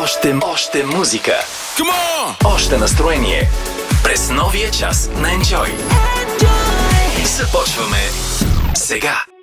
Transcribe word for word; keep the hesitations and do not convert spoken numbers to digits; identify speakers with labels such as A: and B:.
A: Още, още музика.
B: Come on!
A: Още настроение. През новия час на Enjoy. Започваме сега.